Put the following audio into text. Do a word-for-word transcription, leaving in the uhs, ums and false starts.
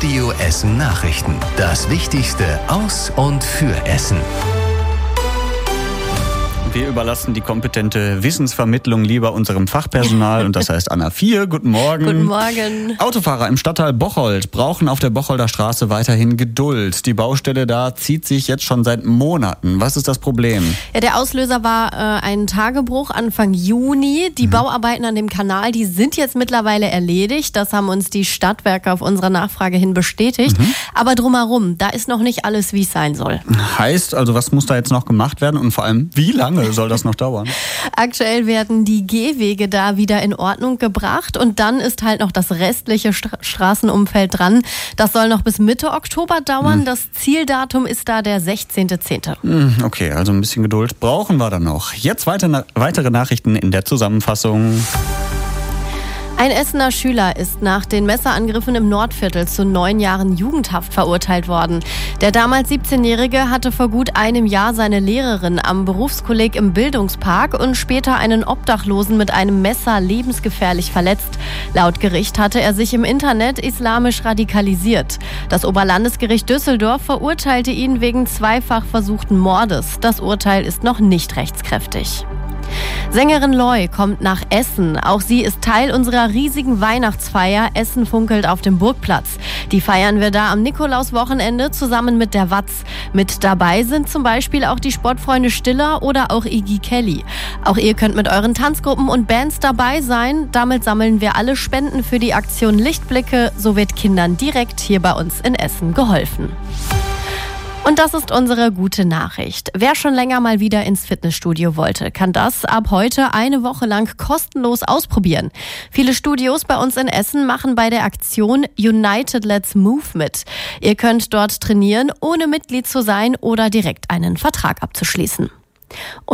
Radio Essen Nachrichten. Das Wichtigste aus und für Essen. Wir überlassen die kompetente Wissensvermittlung lieber unserem Fachpersonal und das heißt Anna vier. Guten Morgen. Guten Morgen. Autofahrer im Stadtteil Bocholt brauchen auf der Bocholder Straße weiterhin Geduld. Die Baustelle da zieht sich jetzt schon seit Monaten. Was ist das Problem? Ja, der Auslöser war äh, ein Tagebruch Anfang Juni. Die mhm. Bauarbeiten an dem Kanal, die sind jetzt mittlerweile erledigt. Das haben uns die Stadtwerke auf unserer Nachfrage hin bestätigt. Mhm. Aber drumherum, da ist noch nicht alles, wie es sein soll. Heißt also, was muss da jetzt noch gemacht werden und vor allem, wie lange soll das noch dauern? Aktuell werden die Gehwege da wieder in Ordnung gebracht und dann ist halt noch das restliche Stra- Straßenumfeld dran. Das soll noch bis Mitte Oktober dauern. Hm. Das Zieldatum ist da der sechzehnter zehnter Okay, also ein bisschen Geduld brauchen wir dann noch. Jetzt weiter, weitere Nachrichten in der Zusammenfassung. Ein Essener Schüler ist nach den Messerangriffen im Nordviertel zu neun Jahren Jugendhaft verurteilt worden. Der damals siebzehnjährige hatte vor gut einem Jahr seine Lehrerin am Berufskolleg im Bildungspark und später einen Obdachlosen mit einem Messer lebensgefährlich verletzt. Laut Gericht hatte er sich im Internet islamisch radikalisiert. Das Oberlandesgericht Düsseldorf verurteilte ihn wegen zweifach versuchten Mordes. Das Urteil ist noch nicht rechtskräftig. Sängerin Loi kommt nach Essen. Auch sie ist Teil unserer riesigen Weihnachtsfeier Essen funkelt auf dem Burgplatz. Die feiern wir da am Nikolauswochenende zusammen mit der Watz. Mit dabei sind zum Beispiel auch die Sportfreunde Stiller oder auch Iggy Kelly. Auch ihr könnt mit euren Tanzgruppen und Bands dabei sein. Damit sammeln wir alle Spenden für die Aktion Lichtblicke. So wird Kindern direkt hier bei uns in Essen geholfen. Und das ist unsere gute Nachricht. Wer schon länger mal wieder ins Fitnessstudio wollte, kann das ab heute eine Woche lang kostenlos ausprobieren. Viele Studios bei uns in Essen machen bei der Aktion United Let's Move mit. Ihr könnt dort trainieren, ohne Mitglied zu sein oder direkt einen Vertrag abzuschließen.